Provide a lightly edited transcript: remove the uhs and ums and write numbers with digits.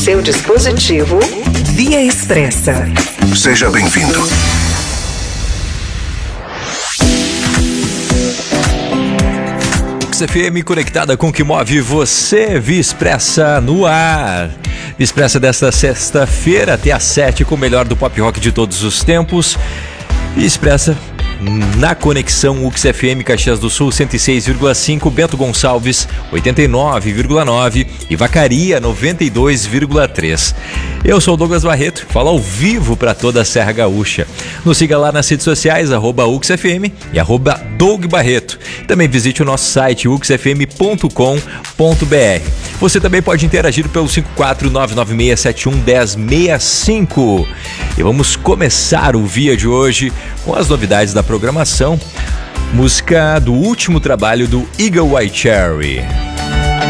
seu dispositivo, Via Expressa. Seja bem-vindo. FM conectada com o que move você, Via Expressa no ar. Via Expressa desta sexta-feira até às 7 com o melhor do pop rock de todos os tempos. Via Expressa na conexão UX FM Caxias do Sul 106,5, Bento Gonçalves 89,9 e Vacaria 92,3. Eu sou o Douglas Barreto, falo ao vivo para toda a Serra Gaúcha. Nos siga lá nas redes sociais, @UXFM e @DougBarreto. Também visite o nosso site uxfm.com.br. Você também pode interagir pelo 54996711065. E vamos começar o Via de hoje com as novidades da programação. Música do último trabalho do Eagle White Cherry.